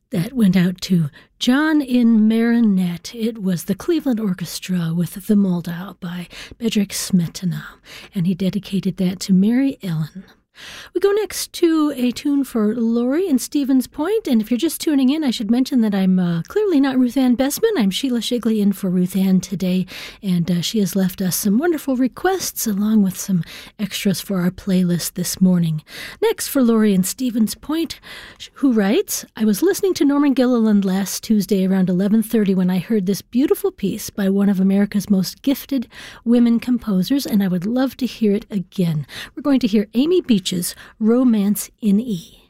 That went out to John in Marinette. It was the Cleveland Orchestra with The Moldau by Bedřich Smetana, and he dedicated that to Mary Ellen. We go next to a tune for Lori in Stevens Point, and if you're just tuning in, I should mention that I'm clearly not Ruth Ann Bessman. I'm Sheila Shigley in for Ruth Ann today, and she has left us some wonderful requests along with some extras for our playlist this morning. Next for Lori in Stevens Point, who writes, I was listening to Norman Gilliland last Tuesday around 11:30 when I heard this beautiful piece by one of America's most gifted women composers, and I would love to hear it again. We're going to hear Amy Beach's Romance in E.